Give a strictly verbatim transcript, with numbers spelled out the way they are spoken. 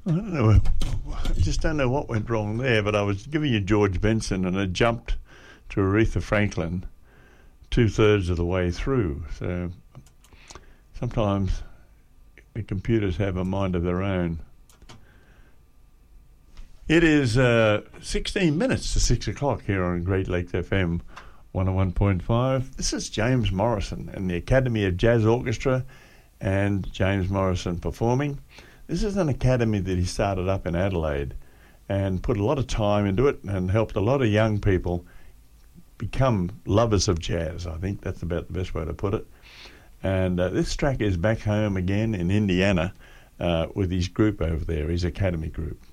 I don't know. I just don't know what went wrong there, but I was giving you George Benson and I jumped to Aretha Franklin two-thirds of the way through. So sometimes the computers have a mind of their own. It is uh, sixteen minutes to six o'clock here on Great Lakes F M one oh one point five. This is James Morrison and the Academy of Jazz Orchestra and James Morrison performing. This is an academy that he started up in Adelaide and put a lot of time into it and helped a lot of young people become lovers of jazz. I think that's about the best way to put it. And uh, this track is back home again in Indiana uh, with his group over there, his academy group.